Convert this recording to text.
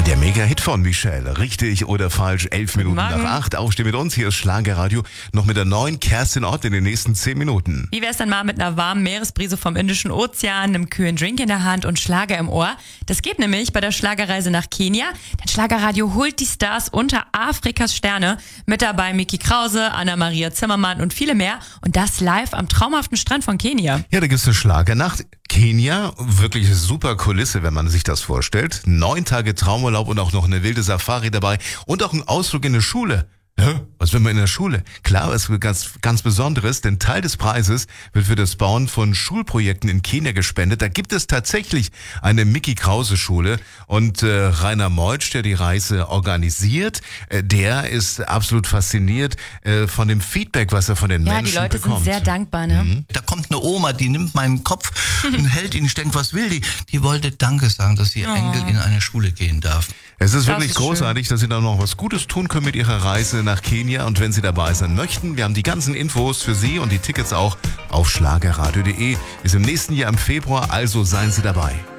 Der Mega-Hit von Michelle. Richtig oder falsch? 11 Minuten nach 8. Aufstehen mit uns. Hier ist Schlagerradio. Noch mit der neuen Kerstin Ott in den nächsten 10 Minuten. Wie wär's dann mal mit einer warmen Meeresbrise vom Indischen Ozean, einem kühlen Drink in der Hand und Schlager im Ohr? Das geht nämlich bei der Schlagerreise nach Kenia. Denn Schlagerradio holt die Stars unter Afrikas Sterne. Mit dabei Miki Krause, Anna-Maria Zimmermann und viele mehr. Und das live am traumhaften Strand von Kenia. Ja, da gibt's eine Schlagernacht. Kenia, wirklich eine super Kulisse, wenn man sich das vorstellt. 9 Tage Traumurlaub und auch noch eine wilde Safari dabei und auch ein Ausflug in eine Schule. Ja, was will man in der Schule? Klar, es wird ganz Besonderes, denn Teil des Preises wird für das Bauen von Schulprojekten in Kenia gespendet. Da gibt es tatsächlich eine Miki Krause Schule und Rainer Meutsch, der die Reise organisiert, der ist absolut fasziniert von dem Feedback, was er von den Menschen bekommt. Ja, die Leute sind sehr dankbar, ne? Mhm. Da kommt eine Oma, die nimmt meinen Kopf und hält ihn. Ich denke, was will die? Die wollte Danke sagen, dass ihr Enkel in eine Schule gehen darf. Es ist wirklich ist großartig, dass Sie da noch was Gutes tun können mit Ihrer Reise nach Kenia. Und wenn Sie dabei sein möchten, wir haben die ganzen Infos für Sie und die Tickets auch auf schlagerradio.de. Ist im nächsten Jahr im Februar, also seien Sie dabei.